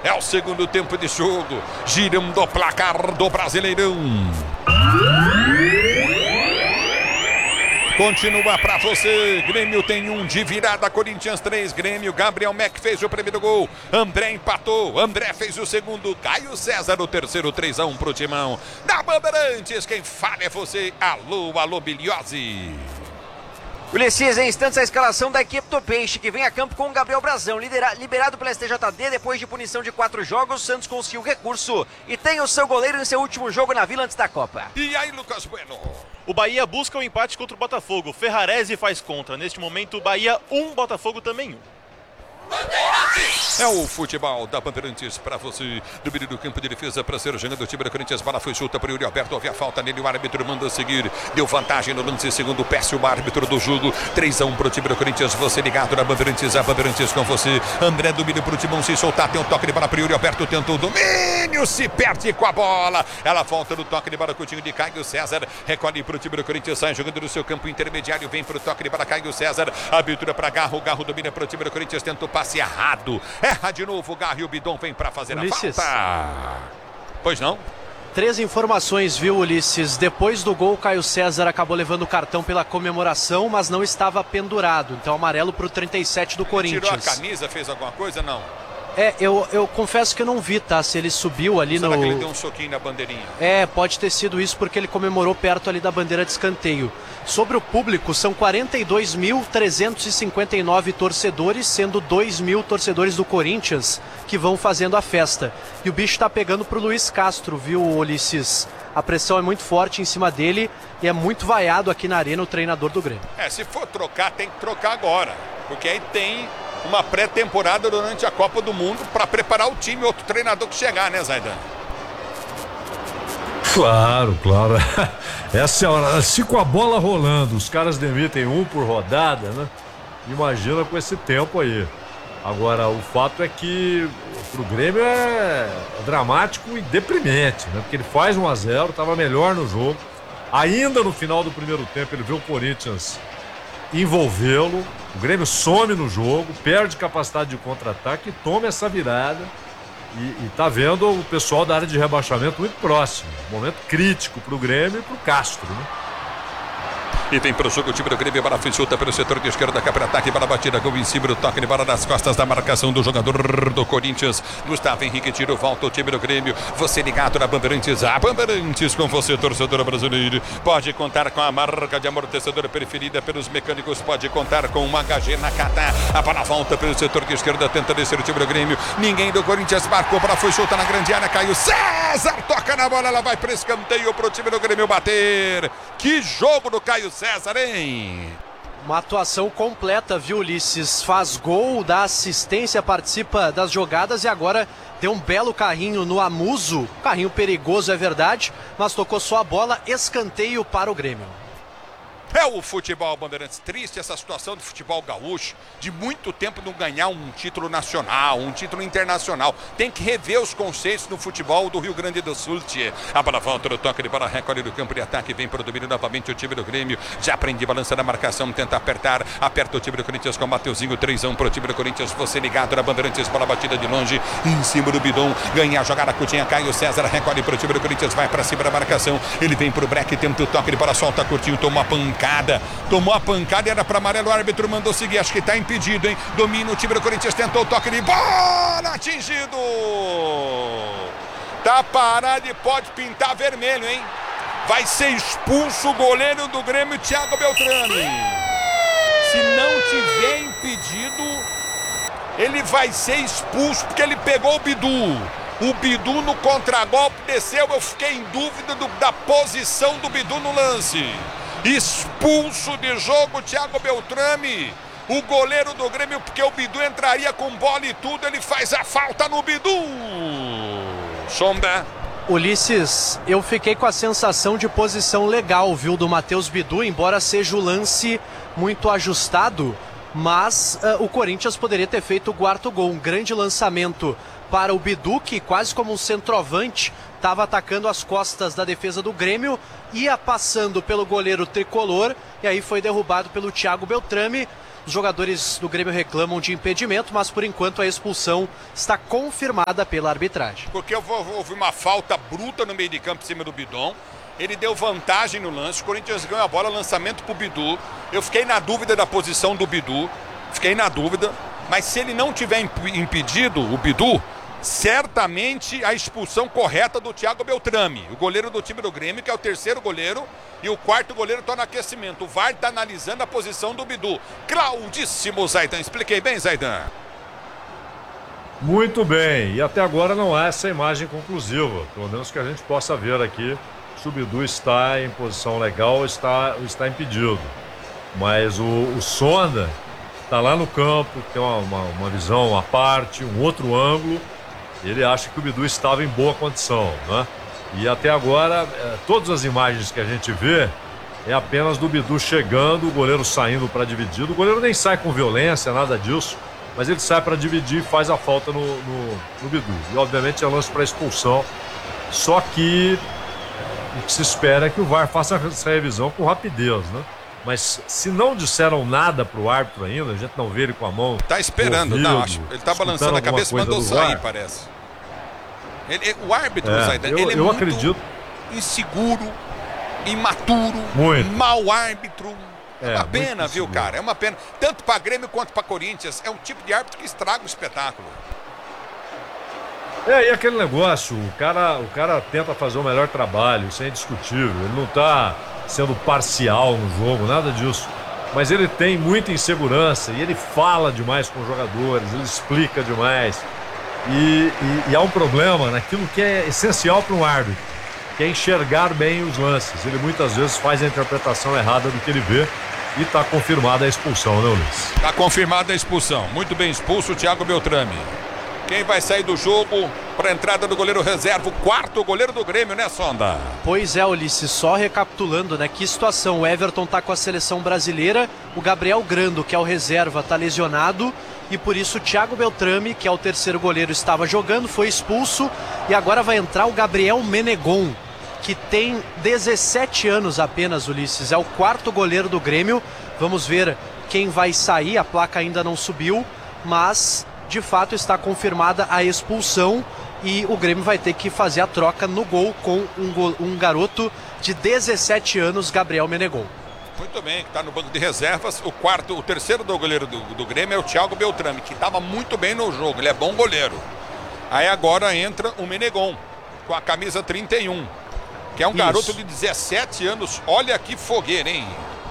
É o segundo tempo de jogo. Girando o placar do Brasileirão. Continua pra você. Grêmio tem 1 de virada. Corinthians 3. Grêmio. Gabriel Mack fez o primeiro gol. André empatou. André fez o segundo. Caio César o terceiro. 3-1 pro Timão. Da Bandeirantes, quem fala é você. Alô, alô, Bilhose. Ulisses, em instantes a escalação da equipe do Peixe, que vem a campo com o Gabriel Brazão, liberado pela STJD depois de punição de 4 jogos. O Santos conseguiu recurso e tem o seu goleiro em seu último jogo na Vila antes da Copa. E aí, Lucas Bueno? O Bahia busca o empate contra o Botafogo. Ferrarese faz contra. Neste momento, Bahia 1, Botafogo também 1. É o futebol da Bandeirantes pra você. Do meio do campo de defesa pra ser jogando o time do Corinthians. Bola foi chuta para o Yuri Alberto. Havia falta nele. O árbitro manda seguir. Deu vantagem no lance. Segundo péssimo árbitro do jogo. 3-1 pro time do Corinthians. Você ligado na Bandeirantes. A Bandeirantes com você. André domina pro Timão se soltar. Tem um toque de bola para o Yuri Alberto. Tentou o domínio. Se perde com a bola. Ela volta no toque de bola. Coutinho de Caio César. Recolhe pro time do Corinthians. Sai jogando no seu campo intermediário. Vem pro toque de bola. Caio César. Abertura para Garro. Garro domina pro time do Corinthians. Tentou passe errado. Erra de novo o Garro e o Bidon vem pra fazer Ulisses. a falta. Pois não? 3 informações, viu, Ulisses? Depois do gol, Caio César acabou levando o cartão pela comemoração, mas não estava pendurado. Então amarelo pro 37 do Corinthians. Tirou a camisa, fez alguma coisa? Não. Eu confesso que eu não vi, tá? Se ele subiu ali Será no... que ele deu um soquinho na bandeirinha? Pode ter sido isso porque ele comemorou perto ali da bandeira de escanteio. Sobre o público, são 42.359 torcedores, sendo 2.000 torcedores do Corinthians que vão fazendo a festa. E o bicho tá pegando pro Luiz Castro, viu, Ulisses? A pressão é muito forte em cima dele e é muito vaiado aqui na arena o treinador do Grêmio. Se for trocar, tem que trocar agora. Porque aí tem uma pré-temporada durante a Copa do Mundo para preparar o time, outro treinador que chegar, né, Zaidan? Claro. Essa é a hora. Se com a bola rolando, os caras demitem 1 por rodada, né? Imagina com esse tempo aí. Agora, o fato é que pro Grêmio é dramático e deprimente, né? Porque ele faz 1-0, estava melhor no jogo. Ainda no final do primeiro tempo, ele vê o Corinthians envolvê-lo. O Grêmio some no jogo, perde capacidade de contra-ataque e toma essa virada. E tá vendo o pessoal da área de rebaixamento muito próximo. Momento crítico pro Grêmio e pro Castro, né? E vem pro jogo o time do Grêmio, bola foi solta pelo setor de esquerda, cá para ataque, bola batida, gol em cima do toque de bola nas costas da marcação do jogador do Corinthians. Gustavo Henrique tirou, volta o time do Grêmio. Você ligado na Bandeirantes, a Bandeirantes com você, torcedor brasileiro. Pode contar com a marca de amortecedor preferida pelos mecânicos, pode contar com uma HG Nakata. A bola volta pelo setor de esquerda, tenta descer o time do Grêmio. Ninguém do Corinthians marcou, bola foi solta na grande área, Caio César toca na bola, ela vai para escanteio pro time do Grêmio bater. Que jogo do Caio César, hein? Uma atuação completa, viu, Ulisses? Faz gol, dá assistência, participa das jogadas e agora deu um belo carrinho no Amuso. Carrinho perigoso, é verdade, mas tocou só a bola, escanteio para o Grêmio. É o futebol, Bandeirantes. Triste essa situação do futebol gaúcho, de muito tempo não ganhar um título nacional, um título internacional. Tem que rever os conceitos no futebol do Rio Grande do Sul, tchê. A bola volta no toque de bola, recolhe do campo de ataque, vem para o domínio novamente o time do Grêmio. Já prende, balança na marcação, tenta apertar, aperta o time do Corinthians com o Mateuzinho, 3-1 para o time do Corinthians. Você ligado na Bandeirantes, bola batida de longe, em cima do Bidon, ganha a jogada, Coutinho, Caio César, recolhe para o time do Corinthians, vai para cima da marcação, ele vem para o break, tenta o toque de bola, solta, Coutinho, toma a pancada. Tomou a pancada e era para amarelo, o árbitro mandou seguir, acho que está impedido, hein? Domina o time do Corinthians, tentou o toque de bola, atingido! Tá parado e pode pintar vermelho, hein? Vai ser expulso o goleiro do Grêmio, Thiago Beltrame. Se não tiver impedido, ele vai ser expulso porque ele pegou o Bidu. O Bidu no contragolpe desceu, eu fiquei em dúvida da posição do Bidu no lance. Expulso de jogo, Thiago Beltrame, o goleiro do Grêmio, porque o Bidu entraria com bola e tudo, ele faz a falta no Bidu. Sombra. Ulisses, eu fiquei com a sensação de posição legal, viu, do Matheus Bidu, embora seja o lance muito ajustado, mas o Corinthians poderia ter feito o quarto gol, um grande lançamento para o Bidu, que quase como um centroavante estava atacando as costas da defesa do Grêmio, ia passando pelo goleiro tricolor e aí foi derrubado pelo Thiago Beltrame. Os jogadores do Grêmio reclamam de impedimento, mas por enquanto a expulsão está confirmada pela arbitragem. Porque houve uma falta bruta no meio de campo em cima do Bidon. Ele deu vantagem no lance, o Corinthians ganhou a bola, lançamento pro Bidu. Eu fiquei na dúvida da posição do Bidu, mas se ele não tiver impedido, o Bidu, certamente a expulsão correta do Thiago Beltrame, o goleiro do time do Grêmio, que é o terceiro goleiro, e o quarto goleiro está no aquecimento. O VAR está analisando a posição do Bidu. Claudíssimo, Zaidan. Expliquei bem, Zaidan? Muito bem, e até agora não há essa imagem conclusiva, pelo menos que a gente possa ver aqui. O Bidu está em posição legal, está impedido. Mas o Sonda está lá no campo, tem uma visão à parte, um outro ângulo. Ele acha que o Bidu estava em boa condição, né? E até agora, todas as imagens que a gente vê é apenas do Bidu chegando, o goleiro saindo para dividir. O goleiro nem sai com violência, nada disso, mas ele sai para dividir e faz a falta no Bidu. E obviamente é lance para expulsão. Só que o que se espera é que o VAR faça essa revisão com rapidez, né? Mas se não disseram nada pro árbitro ainda, a gente não vê ele com a mão. Tá esperando, ouvido, não, acho. Ele tá balançando a cabeça e mandou sair, parece. O árbitro, Zaidan, ele é muito acredito. inseguro, imaturo, mau árbitro. É uma pena, viu, cara? É uma pena. Tanto para Grêmio quanto para Corinthians. É um tipo de árbitro que estraga o espetáculo. E aquele negócio, o cara tenta fazer o melhor trabalho, isso é indiscutível. Ele não tá sendo parcial no jogo, nada disso. Mas ele tem muita insegurança e ele fala demais com os jogadores, ele explica demais. E há um problema naquilo que é essencial para um árbitro, que é enxergar bem os lances. Ele muitas vezes faz a interpretação errada do que ele vê e está confirmada a expulsão, né, Ulisses? Está confirmada a expulsão. Muito bem expulso o Thiago Beltrame. Quem vai sair do jogo para a entrada do goleiro reserva, o quarto goleiro do Grêmio, né, Sonda? Pois é, Ulisses, só recapitulando, né, que situação. O Everton tá com a seleção brasileira, o Gabriel Grando, que é o reserva, tá lesionado, e por isso o Thiago Beltrame, que é o terceiro goleiro, estava jogando, foi expulso, e agora vai entrar o Gabriel Menegon, que tem 17 anos apenas, Ulisses, é o quarto goleiro do Grêmio. Vamos ver quem vai sair, a placa ainda não subiu, mas de fato está confirmada a expulsão e o Grêmio vai ter que fazer a troca no gol com um garoto de 17 anos, Gabriel Menegon. Muito bem, que está no banco de reservas. O terceiro do goleiro do Grêmio é o Thiago Beltrame, que estava muito bem no jogo, ele é bom goleiro. Aí agora entra o Menegon, com a camisa 31, que é um garoto de 17 anos. Olha que fogueira, hein?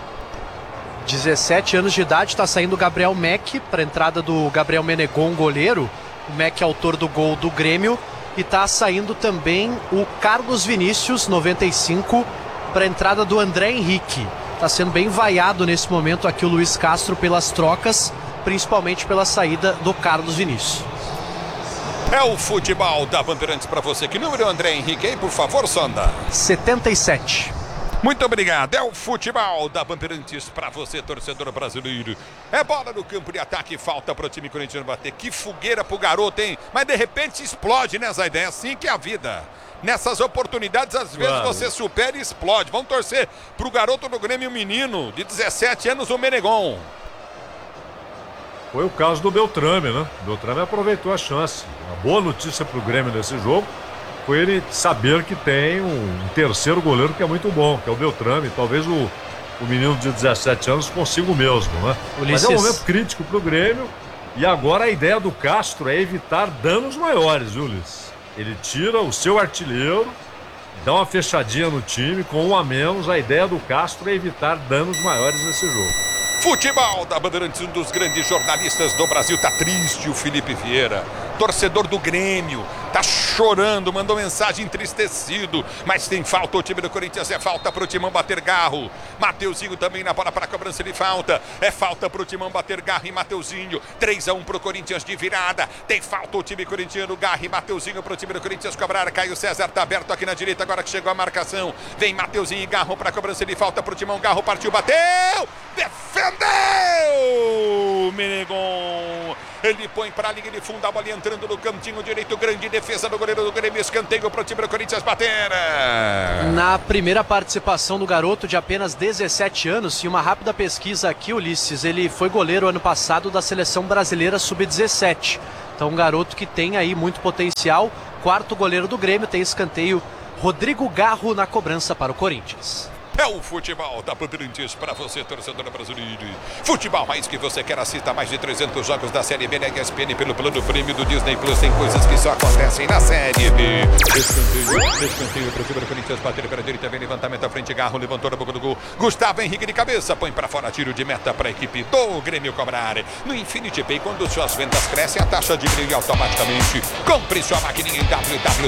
17 anos de idade, está saindo o Gabriel Mack para a entrada do Gabriel Menegon, goleiro. O Mack é autor do gol do Grêmio. E está saindo também o Carlos Vinícius, 95, para a entrada do André Henrique. Está sendo bem vaiado nesse momento aqui o Luiz Castro pelas trocas, principalmente pela saída do Carlos Vinícius. É o futebol da Bandeirantes para você. Que número é o André Henrique aí, por favor, Sonda? 77. Muito obrigado, é o futebol da Bandeirantes para você, torcedor brasileiro. É bola no campo de ataque, falta para o time corintiano bater. Que fogueira pro garoto, hein? Mas de repente explode, né, Zaidan? É assim que é a vida. Nessas oportunidades, às vezes você supera e explode. Vamos torcer pro garoto do Grêmio, menino de 17 anos, o Menegon. Foi o caso do Beltrame, né? O Beltrame aproveitou a chance. Uma boa notícia pro Grêmio nesse jogo foi ele saber que tem um terceiro goleiro que é muito bom, que é o Beltrame. Talvez o menino de 17 anos consiga o mesmo, né? Mas é um momento crítico pro Grêmio. E agora a ideia do Castro é evitar danos maiores, viu, Ulisses? Ele tira o seu artilheiro, dá uma fechadinha no time, com um a menos. A ideia do Castro é evitar danos maiores nesse jogo. Futebol da Bandeirantes, um dos grandes jornalistas do Brasil. Tá triste o Felipe Vieira, torcedor do Grêmio, tá chorando, mandou mensagem entristecido, mas tem falta, o time do Corinthians é falta pro Timão bater Garro. Mateuzinho também na bola para a cobrança de falta, é falta pro Timão bater Garro e Mateuzinho. 3-1 pro Corinthians de virada, tem falta o time corintiano, Garro e Mateuzinho pro time do Corinthians cobrar. Caio César tá aberto aqui na direita, agora que chegou a marcação, vem Mateuzinho e Garro para a cobrança de falta pro Timão. Garro partiu, bateu, defendeu Menegon. Ele põe para a linha de fundo, a bola entrando no cantinho direito, grande defesa do goleiro do Grêmio, escanteio para o time do Corinthians bater. Na primeira participação do garoto de apenas 17 anos, e uma rápida pesquisa aqui, Ulisses, ele foi goleiro ano passado da Seleção Brasileira Sub-17. Então um garoto que tem aí muito potencial, quarto goleiro do Grêmio, tem escanteio, Rodrigo Garro na cobrança para o Corinthians. É o futebol da Bandeirantes para você, torcedor brasileiro. Futebol mais que você quer, assista mais de 300 jogos da Série B na ESPN pelo plano prêmio do Disney Plus. Tem coisas que só acontecem na Série B. Escanteio para o time do Corinthians, bater para a direita, vem levantamento à frente, Garro levantou na boca do gol. Gustavo Henrique de cabeça, põe para fora, tiro de meta para a equipe do Grêmio cobrar. No Infinity Pay, quando suas vendas crescem, a taxa diminui automaticamente. Compre sua maquininha em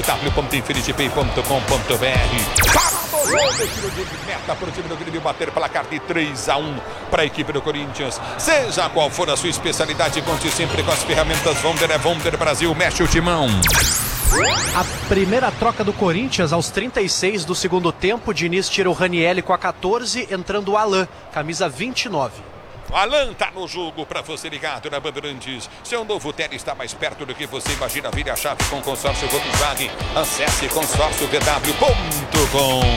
www.infinitypay.com.br. Para o jogo, tiro de meta para o time do Grêmio bater placar de 3-1 para a equipe do Corinthians. Seja qual for a sua especialidade, conte sempre com as ferramentas Wonder. É Wonder Brasil, mexe o timão. A primeira troca do Corinthians aos 36 do segundo tempo. Diniz tira o Ranieri com a 14, entrando o Alan, camisa 29. O Alan tá no jogo para você ligado na Bandeirantes. Seu novo tele está mais perto do que você imagina. Vire a chave com consórcio Volkswagen. Acesse consórciovw.com.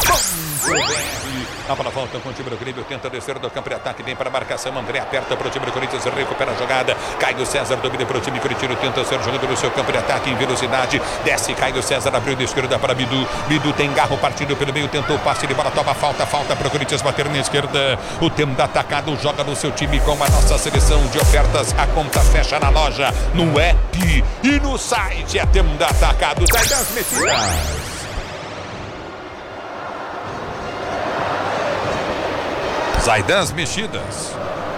A bola volta com o time do Grêmio, tenta descer do campo de ataque, vem para a marcação, André aperta para o time do Corinthians, recupera a jogada, Caio César domina para o time Curitiba, tenta ser jogando no seu campo de ataque em velocidade, desce Caio César, abriu de esquerda para Bidu, Bidu tem Garro partindo pelo meio, tentou o passe de bola, toma falta para o Corinthians bater na esquerda, o tempo da atacado joga no seu time com a nossa seleção de ofertas, a conta fecha na loja, no app e no site, é tempo da atacado, sai das metidas. Sai das mexidas.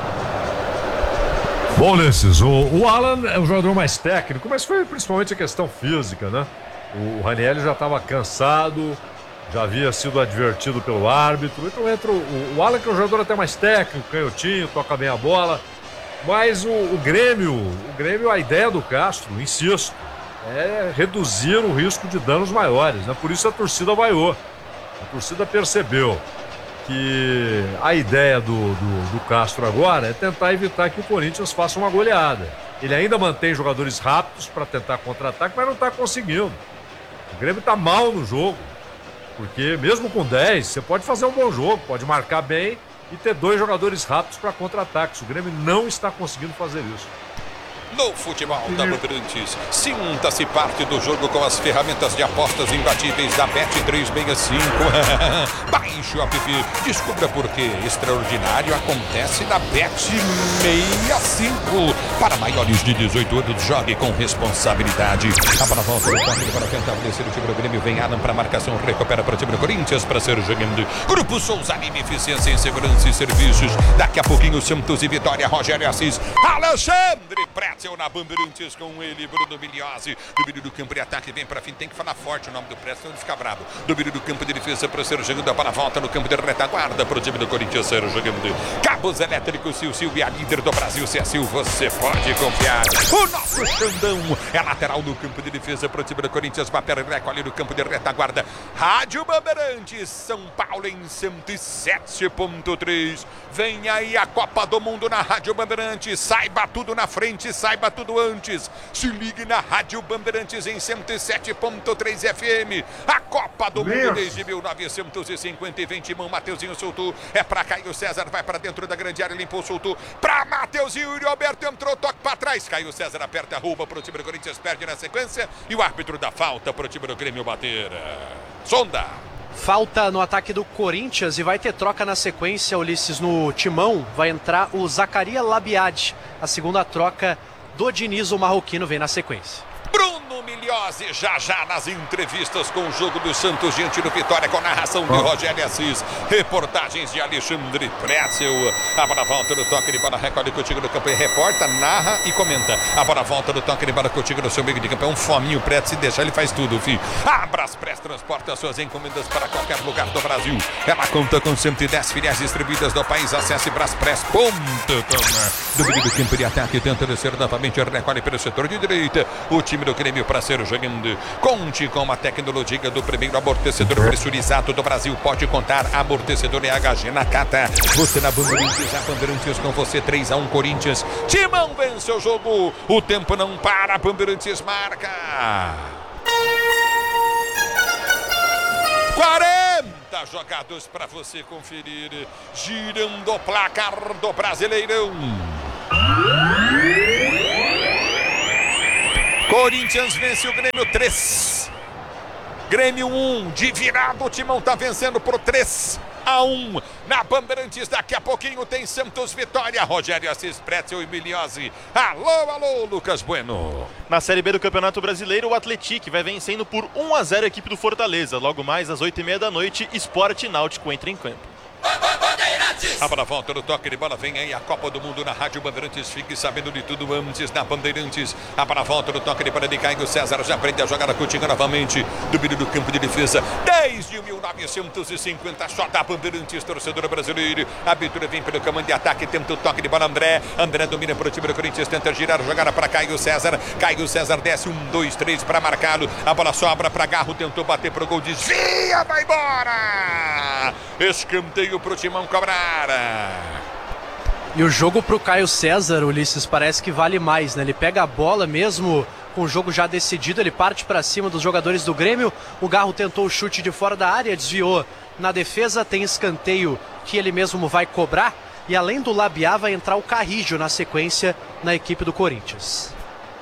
Bom, Ulisses, o Alan é o jogador mais técnico, mas foi principalmente a questão física, né? O Ranieri já estava cansado, já havia sido advertido pelo árbitro. Então entra o Alan, que é um jogador até mais técnico, canhotinho, toca bem a bola. Mas o Grêmio, a ideia do Castro, insisto, é reduzir o risco de danos maiores, né? Por isso a torcida vaiou. A torcida percebeu que a ideia do Castro agora é tentar evitar que o Corinthians faça uma goleada. Ele ainda mantém jogadores rápidos para tentar contra-ataque, mas não está conseguindo. O Grêmio está mal no jogo, porque mesmo com 10, você pode fazer um bom jogo, pode marcar bem e ter 2 jogadores rápidos para contra-ataques. O Grêmio não está conseguindo fazer isso. No futebol da Bandeirantes, sinta-se parte do jogo com as ferramentas de apostas imbatíveis da Bet365. Baixe o app, descubra por que extraordinário acontece na Bet65. Para maiores de 18 anos, jogue com responsabilidade. A bola volta no toque para tentar descer o time do Grêmio. Vem Adam para a marcação, recupera para o time do Corinthians para ser jogando. Grupo Souza Lima, eficiência em segurança e serviços. Daqui a pouquinho, Santos e Vitória, Rogério Assis, Alexandre Pretzel na Bandeirantes com ele, Bruno Miliose. Domínio do campo de ataque, vem para fim, tem que falar forte o nome do Pretzel, não fica bravo. Domínio do campo de defesa para ser jogando, a bola volta no campo de retaguarda para o time do Corinthians ser jogando. Cabos elétricos Sil, e a líder do Brasil, Sil, você pode confiar. O nosso Xandão é lateral no campo de defesa para o time do Corinthians, bater recolhe no campo de retaguarda. Rádio Bandeirantes, São Paulo em 107.3. Vem aí a Copa do Mundo na Rádio Bandeirantes, saiba tudo na frente, saiba tudo antes. Se ligue na Rádio Bandeirantes em 107.3 FM. A Copa do Mundo desde 1950 e 20 mão. Mateuzinho soltou. É para Caio César. Vai para dentro da grande área. Limpou, soltou. Para Mateuzinho. E Roberto entrou. Toque para trás. Caio César aperta, rouba para o time do Corinthians. Perde na sequência. E o árbitro dá falta para o time do Grêmio bater. Sonda. Falta no ataque do Corinthians e vai ter troca na sequência, Ulisses. No timão vai entrar o Zacaria Labiade. A segunda troca do Diniz, o marroquino, vem na sequência. Bruno Miliose, já nas entrevistas com o jogo do Santos diante do Vitória, com narração de Rogério Assis, reportagens de Alexandre Pretzel. A bola volta no toque de bola, recolhe contigo no campo e reporta, narra e comenta. A bola volta no toque de bola contigo no seu meio de campo. É um fominho, Pretzel, se deixar ele faz tudo, filho. A Braspress transporta suas encomendas para qualquer lugar do Brasil. Ela conta com 110 filiais distribuídas no país. Acesse braspress.com. Domínio do campo de ataque, tenta descer novamente, recolhe pelo setor de direita. O time do Grêmio para ser jogando. Conte com a tecnologia do primeiro amortecedor pressurizado do Brasil. Pode contar, amortecedor HG Nakata. Você na Bandeirantes, a Bandeirantes com você, 3-1 Corinthians. Timão vence o jogo, o tempo não para, Bandeirantes marca. 40 jogados para você conferir, girando o placar do Brasileirão. Corinthians vence o Grêmio 3. Grêmio 1, de virada o Timão tá vencendo por 3-1 na Bandeirantes. Daqui a pouquinho tem Santos Vitória. Rogério Assis, Pretzel e Miliose. Alô, Lucas Bueno. Na Série B do Campeonato Brasileiro, o Atlético vai vencendo por 1-0 a equipe do Fortaleza. Logo mais às 8h30 da noite, Sport e Náutico entra em campo. A bola volta no toque de bola, vem aí a Copa do Mundo na Rádio Bandeirantes. Fique sabendo de tudo antes na Bandeirantes. A bola volta no toque de bola de Caio César. Já aprende a jogar a Coutinho novamente. Do meio do campo de defesa. Desde 1950, só da Bandeirantes, torcedor brasileiro. A abertura vem pelo comando de ataque. Tenta o toque de bola, André. André domina para o time do Corinthians. Tenta girar, jogada para Caio César. Caio César desce, 1, 2, 3 para marcá-lo. A bola sobra para Garro. Tentou bater para o gol. Desvia, vai embora. Escanteio para o Timão cobrar. E o jogo pro Caio César, Ulisses, parece que vale mais, né? Ele pega a bola mesmo com o jogo já decidido, ele parte para cima dos jogadores do Grêmio. O Garro tentou o chute de fora da área, desviou na defesa, tem escanteio que ele mesmo vai cobrar. E além do Labiá, vai entrar o Carrijo na sequência na equipe do Corinthians.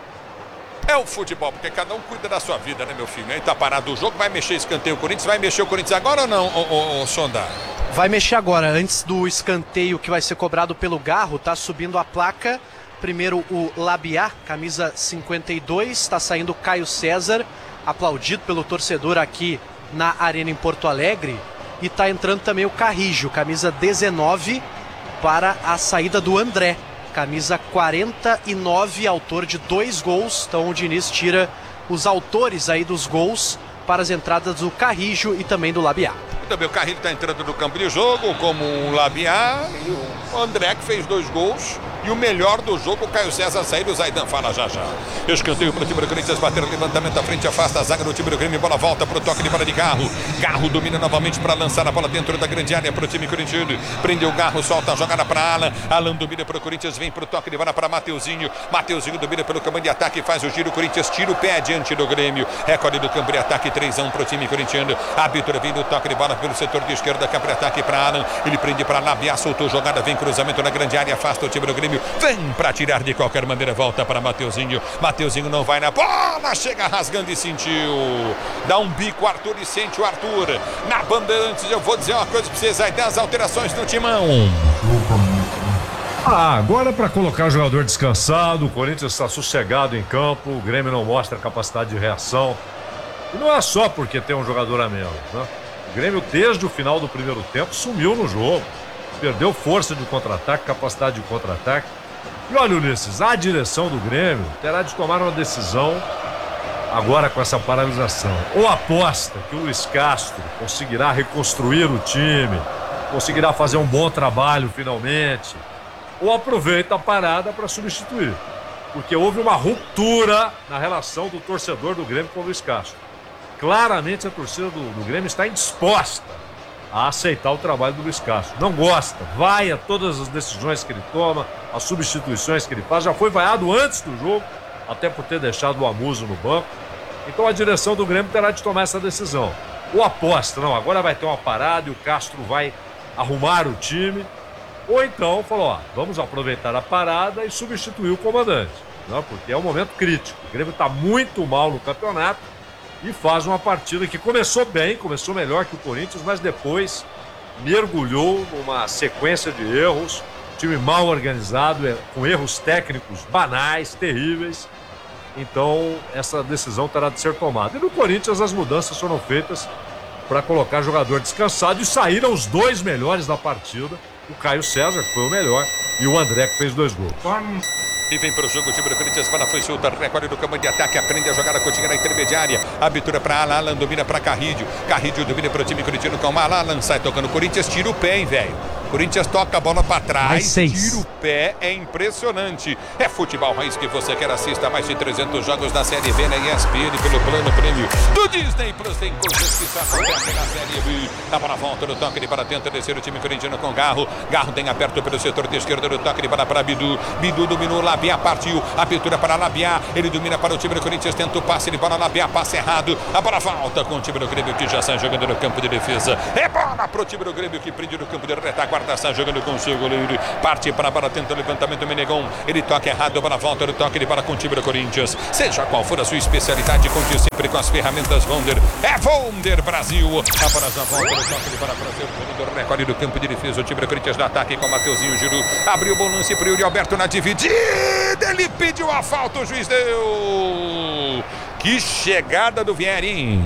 É o futebol, porque cada um cuida da sua vida, né, meu filho? Aí tá parado o jogo, vai mexer escanteio o Corinthians, vai mexer o Corinthians agora ou não, Sonda? Vai mexer agora, antes do escanteio que vai ser cobrado pelo Garro, tá subindo a placa. Primeiro o Labiá, camisa 52, está saindo Caio César, aplaudido pelo torcedor aqui na Arena em Porto Alegre. E tá entrando também o Carrijo, camisa 19, para a saída do André. Camisa 49, autor de 2 gols. Então o Diniz tira os autores aí dos gols para as entradas do Carrijo e também do Labiá. Também o Carrijo está entrando no campo de jogo, como o Labiá e o André, que fez 2 gols. E o melhor do jogo, o Caio César sair, o Zaidan fala já. Escanteio para o time do Corinthians, bater o levantamento à frente, afasta a zaga do time do Grêmio, bola volta para o toque de bola de Garro. Garro domina novamente para lançar a bola dentro da grande área para o time corintiano. Prendeu o Garro, solta a jogada para Alan. Alan domina para o Corinthians, vem para o toque de bola para Mateuzinho. Mateuzinho domina pelo comando de ataque, faz o giro, o Corinthians tira o pé adiante do Grêmio. Recorde do campo de ataque, 3-1 para o time corintiano. A abertura vem do toque de bola pelo setor de esquerda, campo de ataque para Alan. Ele prende para Labiá, soltou jogada, vem cruzamento na grande área, afasta o time do Grêmio. Vem para tirar de qualquer maneira, volta para Mateuzinho. Mateuzinho não vai na bola, chega rasgando e sentiu. Dá um bico, Arthur, e sente o Arthur. Na Bandeirantes, eu vou dizer uma coisa para vocês, aí 10 alterações no Timão. Agora para colocar o jogador descansado, o Corinthians está sossegado em campo, o Grêmio não mostra capacidade de reação. E não é só porque tem um jogador a menos, né? O Grêmio, desde o final do primeiro tempo, sumiu no jogo. Perdeu força de contra-ataque, capacidade de contra-ataque. E olha, Ulisses, a direção do Grêmio terá de tomar uma decisão agora com essa paralisação. Ou aposta que o Luiz Castro conseguirá reconstruir o time, conseguirá fazer um bom trabalho finalmente, ou aproveita a parada para substituir. Porque houve uma ruptura na relação do torcedor do Grêmio com o Luiz Castro. Claramente a torcida do Grêmio está indisposta a aceitar o trabalho do Luiz Castro. Não gosta, vai a todas as decisões que ele toma, as substituições que ele faz. Já foi vaiado antes do jogo, até por ter deixado o Amuso no banco. Então a direção do Grêmio terá de tomar essa decisão. Ou aposta, não, agora vai ter uma parada e o Castro vai arrumar o time. Ou então falou, ó, vamos aproveitar a parada e substituir o comandante, né? Porque é um momento crítico. O Grêmio está muito mal no campeonato e faz uma partida que começou bem, começou melhor que o Corinthians, mas depois mergulhou numa sequência de erros, time mal organizado, com erros técnicos banais, terríveis. Então essa decisão terá de ser tomada. E no Corinthians as mudanças foram feitas para colocar jogador descansado e saíram os 2 melhores da partida, o Caio César, que foi o melhor, e o André, que fez 2 gols. E vem para o jogo o time do Corinthians, para foi solta, recorde do campo de ataque, aprende a jogada Coutinho na intermediária, abertura para Alan, Alan domina para Carridio domina para o time corintiano, calma, Alan sai tocando, Corinthians tira o pé, hein, velho. Corinthians toca a bola para trás, Mais 6. tira o pé, é impressionante. É futebol raiz que você quer, assista mais de 300 jogos da Série B na ESPN pelo plano prêmio do Disney Plus. Tem coisas que só acontecem na Série B. A bola volta no toque de bola, tenta descer o time corintiano com Garro. Garro tem aberto pelo setor de esquerda no toque de bola para Bidu. Bidu dominou, Labiá partiu, abertura para Labiá. Ele domina para o time do Corinthians, tenta o passe de bola, Labiá, passe errado. A bola volta com o time do Grêmio que já sai jogando no campo de defesa. É bola para o time do Grêmio que prende no campo de retaguarda. Está jogando com o seu goleiro. Parte para a bola, tenta o levantamento. Menegon. Ele toca errado. A bola volta no toque de bola com o time do Corinthians. Seja qual for a sua especialidade, conte sempre com as ferramentas Wonder. É Wonder Brasil. A bola já volta no toque de bola para ser o jogador recorde do campo de defesa. O time do Corinthians no ataque com o Mateuzinho Giru. Abriu o bom lance para o Yuri Alberto na dividida. Ele pediu a falta. O juiz deu. Que chegada do Vieri.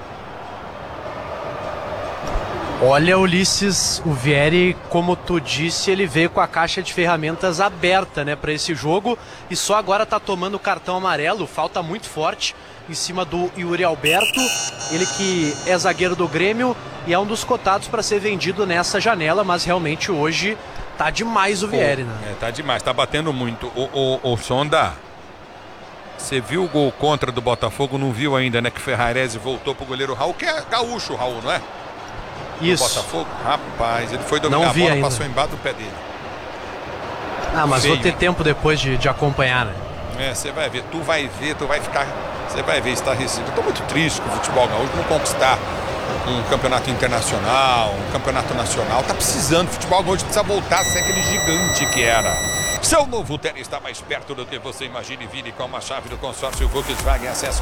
Olha, Ulisses, o Vieri, como tu disse, ele veio com a caixa de ferramentas aberta, né, para esse jogo e só agora tá tomando cartão amarelo, falta muito forte em cima do Yuri Alberto, ele que é zagueiro do Grêmio e é um dos cotados para ser vendido nessa janela, mas realmente hoje tá demais o Vieri, né? É, tá demais, tá batendo muito. O Sonda, você viu o gol contra do Botafogo? Não viu ainda, né, que Ferrarese voltou pro goleiro Raul, que é gaúcho, Raul, não é? Isso. Botafogo? Rapaz, ele foi dominar a bola, ainda. passou embaixo do pé dele. Ah, mas Feio, vou ter tempo depois de acompanhar, né? É, você vai ver, tu vai ficar, você vai ver estarrecido. Eu tô muito triste com o futebol gaúcho não conquistar um campeonato internacional, um campeonato nacional. Tá precisando, o futebol gaúcho precisa voltar a ser aquele gigante que era. Seu novo Tele está mais perto do que você imagina e vire com uma chave do consórcio Volkswagen. Acesse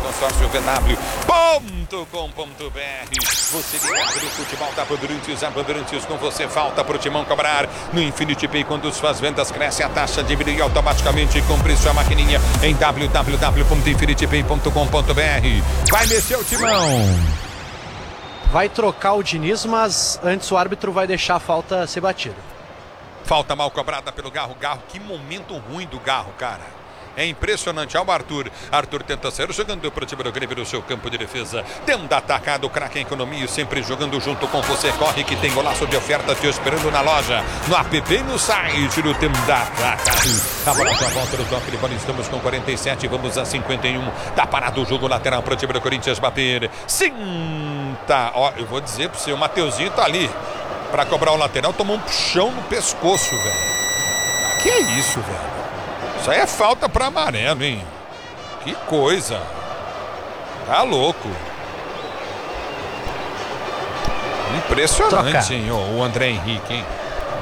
consórciovw.com.br. Você ligado no futebol da Bandeirantes, a Bandeirantes com você, falta pro Timão cobrar. No Infinity Pay, quando suas vendas crescem, a taxa diminui automaticamente. Compre sua maquininha em www.infinitypay.com.br. Vai mexer o Timão. Vai trocar o Diniz, mas antes o árbitro vai deixar a falta ser batida. Falta mal cobrada pelo Garro. Garro, que momento ruim do Garro, cara. É impressionante. Olha o Arthur. Arthur tenta sair jogando para o time do Grêmio no seu campo de defesa. Tenta atacado, craque em economia, sempre jogando junto com você. Corre que tem golaço de oferta te esperando na loja, no app e no site do Tenda Atacado. A bola só volta no toque de bola. Estamos com 47, vamos a 51. Tá parado o jogo lateral para o time do Corinthians bater. Sim, tá. Ó, eu vou dizer para você, o Mateuzinho tá ali para cobrar o lateral, tomou um puxão no pescoço, velho. Que é isso, velho? Isso aí é falta para amarelo, hein? Que coisa. Tá louco. Impressionante, hein, o André Henrique, hein?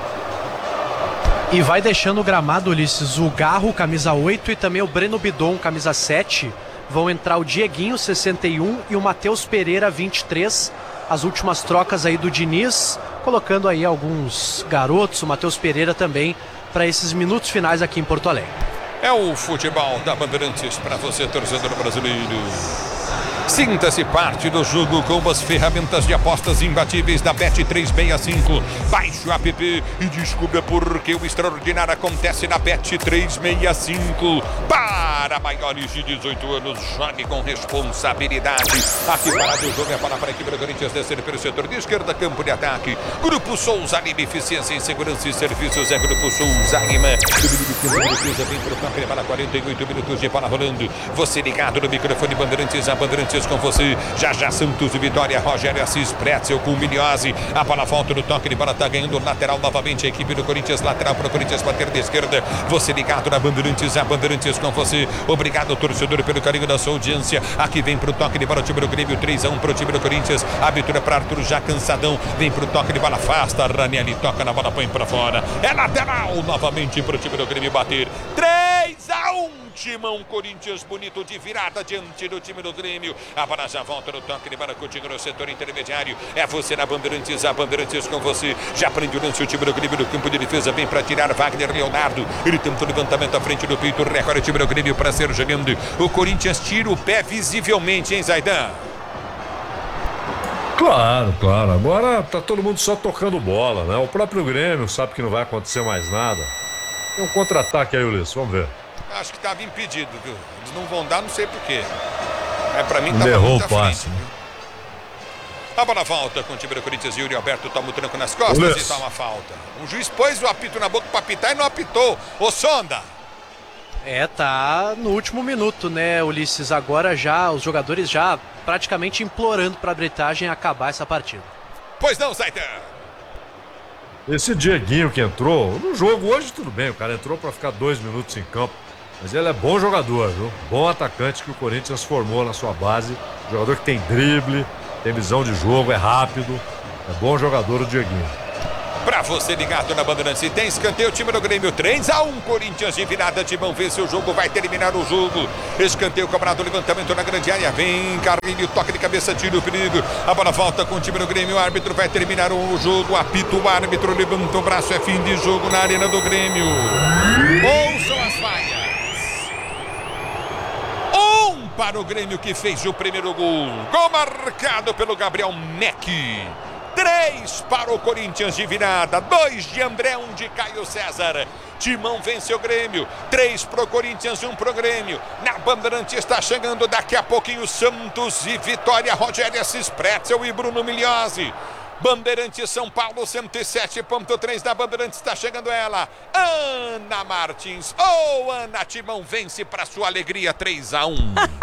E vai deixando o gramado, Ulisses, o Garro, camisa 8, e também o Breno Bidon, camisa 7. Vão entrar o Dieguinho, 61, e o Matheus Pereira, 23. As últimas trocas aí do Diniz, colocando aí alguns garotos, o Matheus Pereira também, para esses minutos finais aqui em Porto Alegre. É o futebol da Bandeirantes para você, torcedor brasileiro. Sinta-se parte do jogo com as ferramentas de apostas imbatíveis da Bet365. Baixe o app e descubra por que o extraordinário acontece na Bet365. Para maiores de 18 anos, jogue com responsabilidade. Aqui parado o jogo é para a equipe do Corinthians descer pelo setor de esquerda, campo de ataque. Grupo Souza Lima, eficiência em segurança e serviços. É Grupo Souza Lima. Vem para o campo para 48 minutos de bola rolando. Você ligado no microfone Bandeirantes, a Bandeirantes com você. Já Santos e Vitória, Rogério Assis, Pretzel com Miliose. A bola volta no toque de bola, tá ganhando lateral novamente a equipe do Corinthians, lateral para o Corinthians bater de esquerda. Você ligado na Bandeirantes, a Bandeirantes com você. Obrigado, torcedor, pelo carinho da sua audiência. Aqui vem pro toque de bola o time do Grêmio, 3-1 pro time do Corinthians. Abertura para Arthur, já cansadão. Vem pro toque de bola, afasta. Ranieri toca na bola, põe para fora. É lateral novamente pro time do Grêmio bater. 3-1. Timão, Corinthians bonito de virada diante do time do Grêmio. A bola já volta no toque de bola contigo no setor intermediário. É você na Bandeirantes, a Bandeirantes com você. Já prende o lance o time do Grêmio no campo de defesa. Vem para tirar Wagner Leonardo. Ele tenta o levantamento à frente do peito. Recorre o time do Grêmio para ser jogando. O Corinthians tira o pé visivelmente, hein, Zaidan? Claro, claro. Agora tá todo mundo só tocando bola, né? O próprio Grêmio sabe que não vai acontecer mais nada. Tem um contra-ataque aí, Ulisses. Vamos ver. Acho que estava impedido, viu? Eles não vão dar, não sei porquê. Mas pra mim tava errou muito o à frente, passe, viu? A bola volta com o time do Corinthians. Yuri Alberto toma o tranco nas costas e toma a falta. O juiz pôs o apito na boca para apitar e não apitou. Ô Sonda! Tá no último minuto, né, Ulisses? Agora já, os jogadores já praticamente implorando para a arbitragem acabar essa partida. Pois não, Zaidan? Esse Dieguinho que entrou, no jogo hoje tudo bem, o cara entrou para ficar 2 minutos em campo. Mas ele é bom jogador, viu? Bom atacante que o Corinthians formou na sua base. Jogador que tem drible, tem visão de jogo, é rápido. É bom jogador o Dieguinho. Pra você ligado na Bandeirantes, tem escanteio, o time do Grêmio 3-1, Corinthians de virada, Timão vence o jogo, vai terminar o jogo. Escanteio, cobrado, levantamento na grande área, vem Carlinho, toque de cabeça, tira o perigo. A bola volta com o time do Grêmio, o árbitro vai terminar o jogo, apita o árbitro, levanta o braço, é fim de jogo na arena do Grêmio. Ouçam as vaias. Para o Grêmio que fez o primeiro gol. Gol marcado pelo Gabriel Meck. 3 para o Corinthians de virada. 2 de André, 1 de Caio César. Timão vence o Grêmio. 3 pro Corinthians, 1 pro Grêmio. Na Bandeirante está chegando daqui a pouquinho Santos e Vitória. Rogério Assis Pretzel e Bruno Migliozzi. Bandeirante São Paulo 107.3 da Bandeirante, está chegando ela, Ana Martins. Ana, Timão vence para sua alegria 3-1.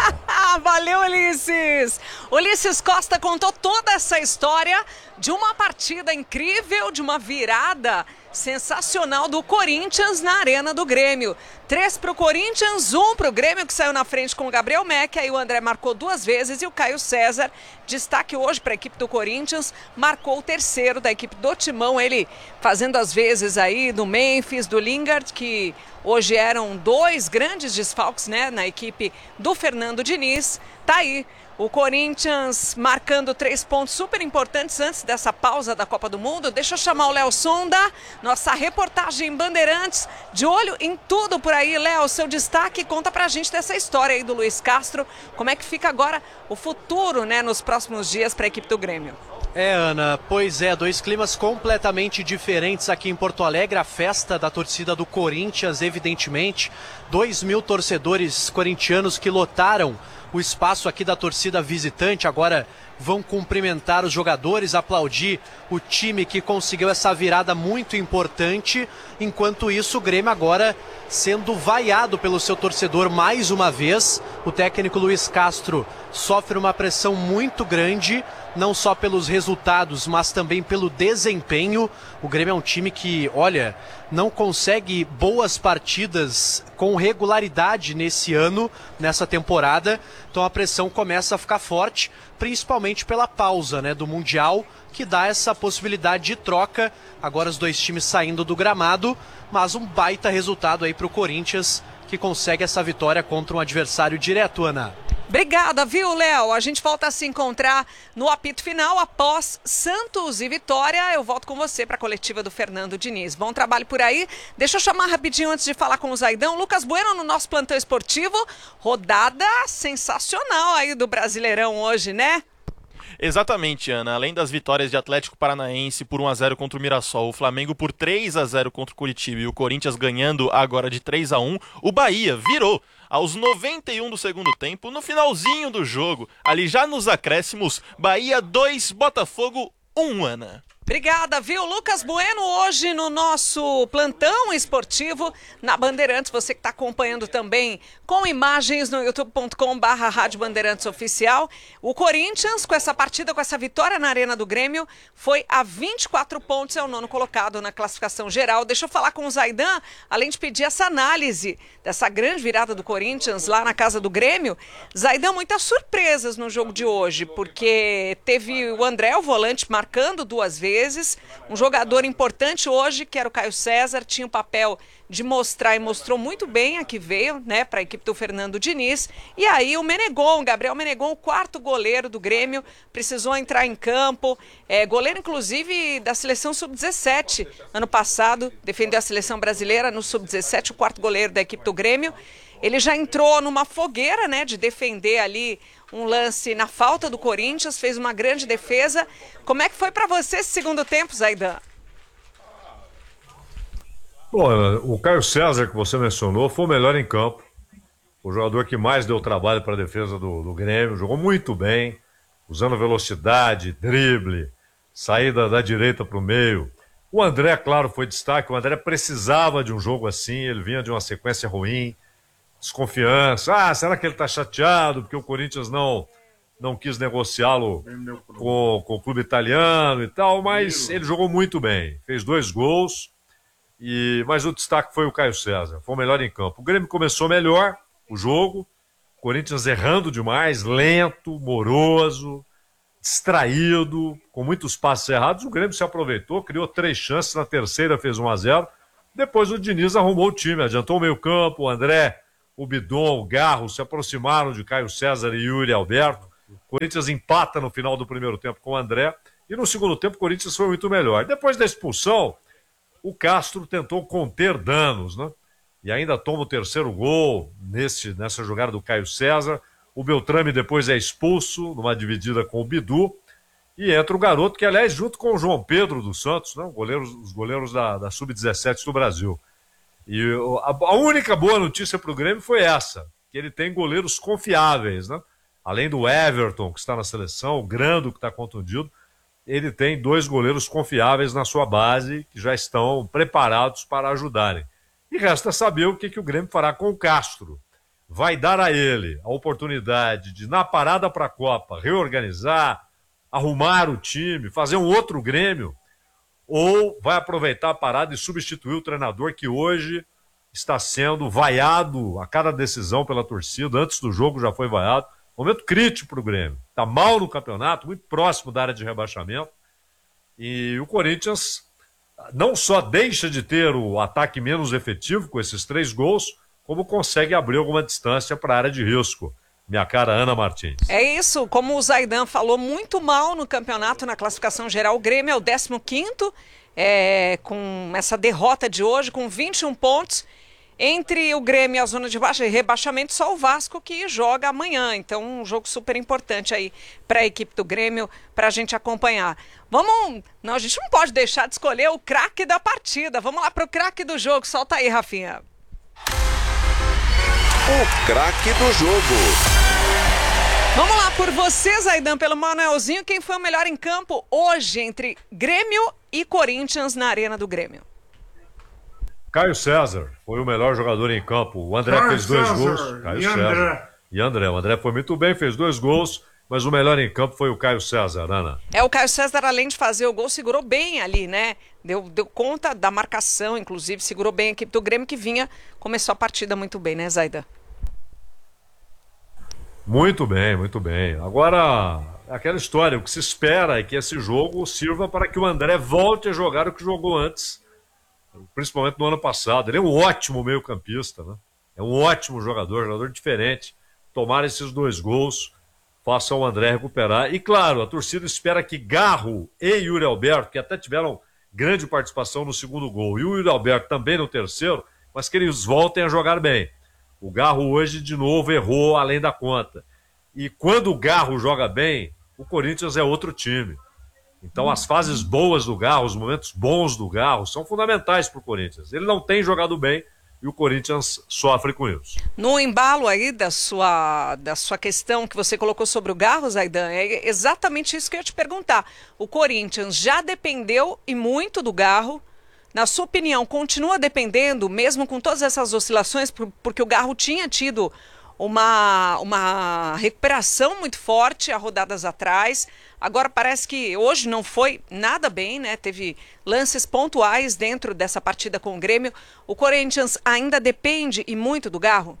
Valeu, Ulisses. Ulisses Costa contou toda essa história de uma partida incrível, de uma virada sensacional do Corinthians na Arena do Grêmio. 3 para o Corinthians, 1 para o Grêmio, que saiu na frente com o Gabriel Meck. Aí o André marcou 2 vezes e o Caio César, destaque hoje para a equipe do Corinthians, marcou o terceiro da equipe do Timão. Ele fazendo as vezes aí do Memphis, do Lingard, que hoje eram 2 grandes desfalques, né, na equipe do Fernando Diniz. Tá aí o Corinthians marcando 3 pontos super importantes antes dessa pausa da Copa do Mundo. Deixa eu chamar o Léo Sonda, nossa reportagem Bandeirantes, de olho em tudo por aí. Léo, seu destaque, conta pra gente dessa história aí do Luiz Castro. Como é que fica agora o futuro, né, nos próximos dias para a equipe do Grêmio? Ana, pois é, 2 climas completamente diferentes aqui em Porto Alegre. A festa da torcida do Corinthians, evidentemente. 2.000 torcedores corintianos que lotaram o espaço aqui da torcida visitante. Agora vão cumprimentar os jogadores, aplaudir o time que conseguiu essa virada muito importante. Enquanto isso, o Grêmio agora sendo vaiado pelo seu torcedor mais uma vez. O técnico Luiz Castro sofre uma pressão muito grande, não só pelos resultados, mas também pelo desempenho. O Grêmio é um time que, olha, não consegue boas partidas com regularidade nesse ano, nessa temporada. Então a pressão começa a ficar forte, principalmente pela pausa, né, do Mundial, que dá essa possibilidade de troca. Agora os 2 times saindo do gramado, mas um baita resultado aí para o Corinthians, que consegue essa vitória contra um adversário direto, Ana. Obrigada, viu, Léo? A gente volta a se encontrar no apito final após Santos e Vitória. Eu volto com você para a coletiva do Fernando Diniz. Bom trabalho por aí. Deixa eu chamar rapidinho antes de falar com o Zaidão. Lucas Bueno no nosso plantão esportivo. Rodada sensacional aí do Brasileirão hoje, né? Exatamente, Ana. Além das vitórias de Atlético Paranaense por 1-0 contra o Mirassol, o Flamengo por 3-0 contra o Curitiba e o Corinthians ganhando agora de 3-1, o Bahia virou aos 91 do segundo tempo, no finalzinho do jogo, ali já nos acréscimos, Bahia 2, Botafogo 1, Ana. Obrigada, viu? Lucas Bueno hoje no nosso plantão esportivo na Bandeirantes. Você que está acompanhando também com imagens no youtube.com/Rádio Bandeirantes Oficial. O Corinthians, com essa partida, com essa vitória na Arena do Grêmio, foi a 24 pontos, é o 9º colocado na classificação geral. Deixa eu falar com o Zaidan, além de pedir essa análise dessa grande virada do Corinthians lá na casa do Grêmio. Zaidan, muitas surpresas no jogo de hoje, porque teve o André, o volante, marcando 2 vezes. Um jogador importante hoje, que era o Caio César, tinha o papel de mostrar e mostrou muito bem a que veio, né, para a equipe do Fernando Diniz. E aí o Menegon, Gabriel Menegon, o 4º goleiro do Grêmio, precisou entrar em campo. Goleiro, inclusive, da seleção sub-17. Ano passado, defendeu a seleção brasileira no sub-17, o 4º goleiro da equipe do Grêmio. Ele já entrou numa fogueira, né, de defender ali um lance na falta do Corinthians, fez uma grande defesa. Como é que foi para você esse segundo tempo, Zaidan? Bom, o Caio César, que você mencionou, foi o melhor em campo. O jogador que mais deu trabalho para a defesa do Grêmio, jogou muito bem. usando velocidade, drible, saída da direita para o meio. O André, claro, foi destaque. O André precisava de um jogo assim, ele vinha de uma sequência ruim, desconfiança. Ah, será que ele está chateado porque o Corinthians não quis negociá-lo com o clube italiano e tal, mas ele jogou muito bem. Fez 2 gols, mas o destaque foi o Caio César. Foi o melhor em campo. O Grêmio começou melhor o jogo, o Corinthians errando demais, lento, moroso, distraído, com muitos passos errados. O Grêmio se aproveitou, criou 3 chances, na terceira fez 1-0. Depois o Diniz arrumou o time, adiantou o meio campo, o André, o Bidon, o Garro se aproximaram de Caio César e Yuri Alberto. O Corinthians empata no final do primeiro tempo com o André, e no segundo tempo o Corinthians foi muito melhor. Depois da expulsão, o Castro tentou conter danos, né? E ainda toma o terceiro gol nessa jogada do Caio César. O Beltrame depois é expulso numa dividida com o Bidu. E entra o garoto que, aliás, junto com o João Pedro dos Santos, né? Os goleiros da Sub-17 do Brasil. E a única boa notícia para o Grêmio foi essa, que ele tem goleiros confiáveis, né? Além do Everton, que está na seleção, o Grando, que está contundido, ele tem 2 goleiros confiáveis na sua base, que já estão preparados para ajudarem. E resta saber o que o Grêmio fará com o Castro. Vai dar a ele a oportunidade de, na parada para a Copa, reorganizar, arrumar o time, fazer um outro Grêmio, ou vai aproveitar a parada e substituir o treinador que hoje está sendo vaiado a cada decisão pela torcida. Antes do jogo já foi vaiado. Momento crítico para o Grêmio. Está mal no campeonato, muito próximo da área de rebaixamento. E o Corinthians não só deixa de ter o ataque menos efetivo com esses 3 gols, como consegue abrir alguma distância para a área de risco. Minha cara Ana Martins. É isso, como o Zaidan falou, muito mal no campeonato, na classificação geral. O Grêmio é o 15º, com essa derrota de hoje, com 21 pontos. Entre o Grêmio e a zona de rebaixamento, só o Vasco que joga amanhã. Então, um jogo super importante aí para a equipe do Grêmio, para a gente acompanhar. Não, a gente não pode deixar de escolher o craque da partida. Vamos lá para o craque do jogo. Solta aí, Rafinha. O craque do jogo. Vamos lá, por você, Zaidan, pelo Manuelzinho. Quem foi o melhor em campo hoje entre Grêmio e Corinthians na Arena do Grêmio? Caio César foi o melhor jogador em campo. O André fez 2 gols. Caio César. E André. O André foi muito bem, fez 2 gols, mas o melhor em campo foi o Caio César, Ana. O Caio César, além de fazer o gol, segurou bem ali, né? Deu conta da marcação, inclusive, segurou bem a equipe do Grêmio, que começou a partida muito bem, né, Zaidan? Muito bem, muito bem. Agora, aquela história, o que se espera é que esse jogo sirva para que o André volte a jogar o que jogou antes, principalmente no ano passado. Ele é um ótimo meio-campista, né? É um ótimo jogador diferente. Tomar esses 2 gols, faça o André recuperar. E claro, a torcida espera que Garro e Yuri Alberto, que até tiveram grande participação no segundo gol, e o Yuri Alberto também no terceiro, mas que eles voltem a jogar bem. O Garro hoje, de novo, errou além da conta. E quando o Garro joga bem, o Corinthians é outro time. Então as fases boas do Garro, os momentos bons do Garro, são fundamentais para o Corinthians. Ele não tem jogado bem e o Corinthians sofre com isso. No embalo aí da sua questão que você colocou sobre o Garro, Zaidan, é exatamente isso que eu ia te perguntar. O Corinthians já dependeu e muito do Garro. Na sua opinião, continua dependendo, mesmo com todas essas oscilações, porque o Garro tinha tido uma recuperação muito forte há rodadas atrás. Agora parece que hoje não foi nada bem, né? Teve lances pontuais dentro dessa partida com o Grêmio. O Corinthians ainda depende e muito do Garro?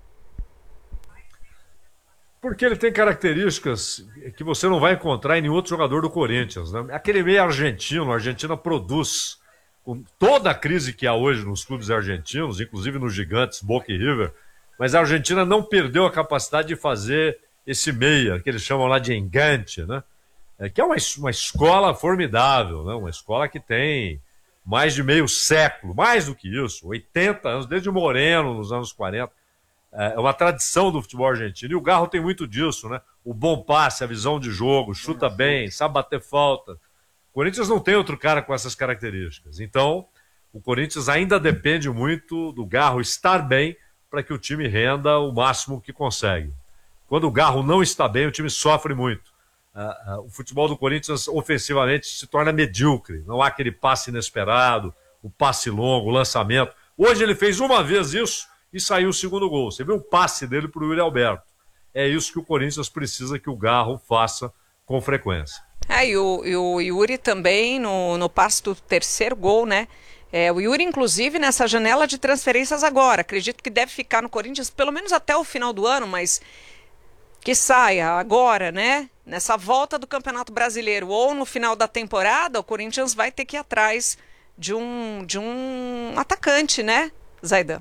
Porque ele tem características que você não vai encontrar em nenhum outro jogador do Corinthians, né? Aquele meio argentino, a Argentina produz. Com toda a crise que há hoje nos clubes argentinos, inclusive nos gigantes Boca e River, mas a Argentina não perdeu a capacidade de fazer esse meia, que eles chamam lá de engante, né? Que é uma escola formidável, né? Uma escola que tem mais de meio século, mais do que isso, 80 anos, desde o Moreno, nos anos 40. É uma tradição do futebol argentino, e o Garro tem muito disso, né? O bom passe, a visão de jogo, chuta bem, sabe bater falta. O Corinthians não tem outro cara com essas características. Então, o Corinthians ainda depende muito do Garro estar bem para que o time renda o máximo que consegue. Quando o Garro não está bem, o time sofre muito. o futebol do Corinthians ofensivamente se torna medíocre. Não há aquele passe inesperado, o passe longo, o lançamento. Hoje ele fez uma vez isso e saiu o segundo gol. Você viu o passe dele para o Yuri Alberto. É isso que o Corinthians precisa que o Garro faça com frequência. E o Yuri também no passe do terceiro gol, né? O Yuri, inclusive, nessa janela de transferências agora. Acredito que deve ficar no Corinthians pelo menos até o final do ano, mas que saia agora, né? Nessa volta do Campeonato Brasileiro ou no final da temporada, o Corinthians vai ter que ir atrás de um atacante, né, Zaidan?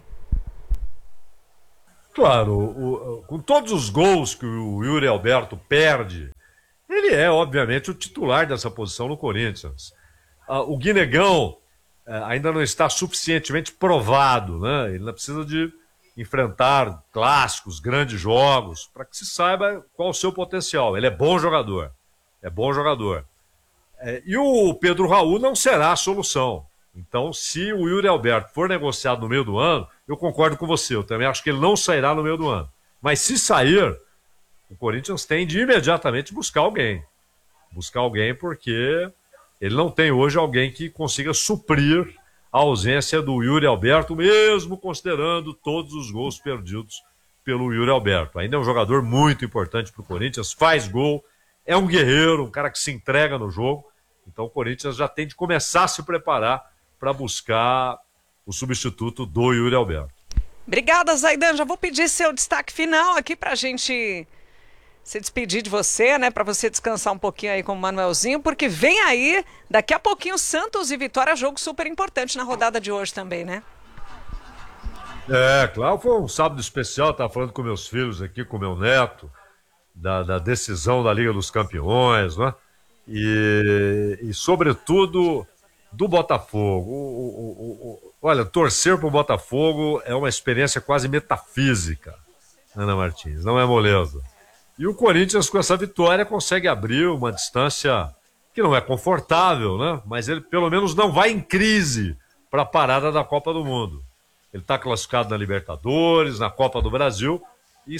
Claro, com todos os gols que o Yuri Alberto perde, ele é, obviamente, o titular dessa posição no Corinthians. O Guinegão ainda não está suficientemente provado, né? Ele ainda precisa de enfrentar clássicos, grandes jogos, para que se saiba qual o seu potencial. Ele é bom jogador. E o Pedro Raul não será a solução. Então, se o Yuri Alberto for negociado no meio do ano, eu concordo com você. Eu também acho que ele não sairá no meio do ano. Mas se sair, o Corinthians tem de imediatamente buscar alguém. Buscar alguém porque ele não tem hoje alguém que consiga suprir a ausência do Yuri Alberto, mesmo considerando todos os gols perdidos pelo Yuri Alberto. Ainda é um jogador muito importante para o Corinthians, faz gol, é um guerreiro, um cara que se entrega no jogo. Então o Corinthians já tem de começar a se preparar para buscar o substituto do Yuri Alberto. Obrigada, Zaidan. Já vou pedir seu destaque final aqui para a gente se despedir de você, né? Para você descansar um pouquinho aí com o Manuelzinho, porque vem aí, daqui a pouquinho, Santos e Vitória, jogo super importante na rodada de hoje também, né? Claro, foi um sábado especial, estava falando com meus filhos aqui, com meu neto, da decisão da Liga dos Campeões, né? E sobretudo, do Botafogo. Olha, torcer para o Botafogo é uma experiência quase metafísica, Ana Martins, não é moleza. E o Corinthians, com essa vitória, consegue abrir uma distância que não é confortável, né? Mas ele pelo menos não vai em crise para a parada da Copa do Mundo. Ele está classificado na Libertadores, na Copa do Brasil e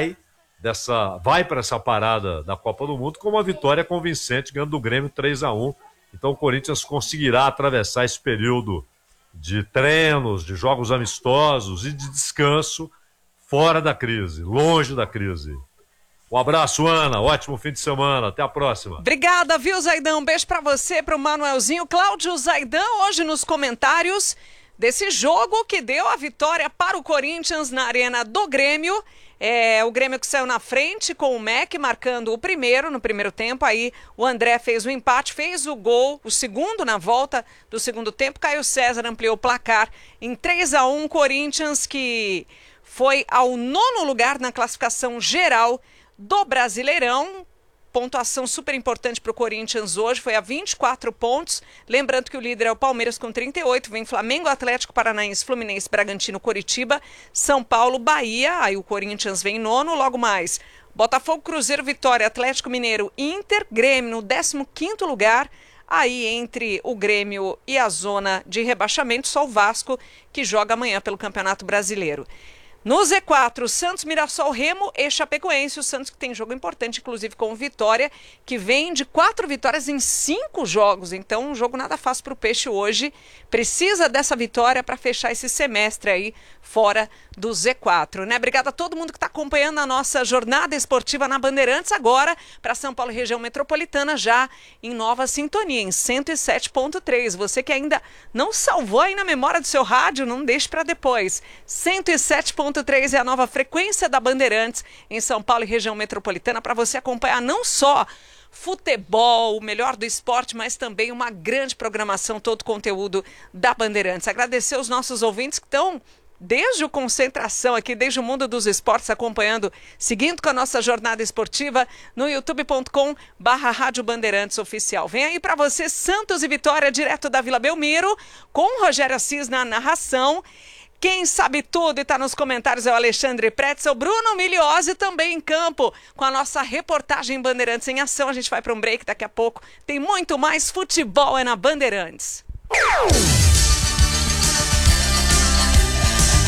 vai para essa parada da Copa do Mundo com uma vitória convincente, ganhando do Grêmio 3-1. Então o Corinthians conseguirá atravessar esse período de treinos, de jogos amistosos e de descanso fora da crise, longe da crise. Um abraço, Ana. Ótimo fim de semana. Até a próxima. Obrigada, viu, Zaidan? Um beijo pra você, pro Manuelzinho. Cláudio Zaidan, hoje nos comentários desse jogo que deu a vitória para o Corinthians na Arena do Grêmio. O Grêmio que saiu na frente com o MEC marcando no primeiro tempo. Aí o André fez o empate, fez o gol, o segundo na volta do segundo tempo. Caio César ampliou o placar em 3-1. Corinthians que foi ao 9º lugar na classificação geral do Brasileirão. Pontuação super importante para o Corinthians hoje, foi a 24 pontos. Lembrando que o líder é o Palmeiras com 38, vem Flamengo, Atlético Paranaense, Fluminense, Bragantino, Coritiba, São Paulo, Bahia. Aí o Corinthians vem em 9º, logo mais Botafogo, Cruzeiro, Vitória, Atlético Mineiro, Inter, Grêmio no 15º lugar. Aí entre o Grêmio e a zona de rebaixamento, só o Vasco que joga amanhã pelo Campeonato Brasileiro. No Z4, Santos, Mirassol, Remo e Chapecoense. O Santos que tem jogo importante, inclusive com Vitória, que vem de 4 vitórias em 5 jogos. Então, um jogo nada fácil para o Peixe hoje. Precisa dessa vitória para fechar esse semestre aí fora do Z4, né? Obrigada a todo mundo que está acompanhando a nossa jornada esportiva na Bandeirantes agora para São Paulo e região metropolitana, já em nova sintonia, em 107.3. Você que ainda não salvou aí na memória do seu rádio, não deixe para depois. 107.3 é a nova frequência da Bandeirantes em São Paulo e região metropolitana para você acompanhar não só futebol, o melhor do esporte, mas também uma grande programação, todo o conteúdo da Bandeirantes. Agradecer os nossos ouvintes que estão desde o Concentração aqui, desde o mundo dos esportes, acompanhando, seguindo com a nossa jornada esportiva no youtube.com/Rádio Bandeirantes Oficial. Vem aí para você Santos e Vitória, direto da Vila Belmiro, com Rogério Assis na narração. Quem sabe tudo e está nos comentários é o Alexandre Pretzel, Bruno Miliose também em campo com a nossa reportagem Bandeirantes em Ação. A gente vai para um break daqui a pouco. Tem muito mais futebol na Bandeirantes.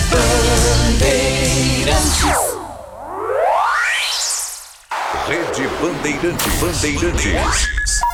Rede Bandeirantes.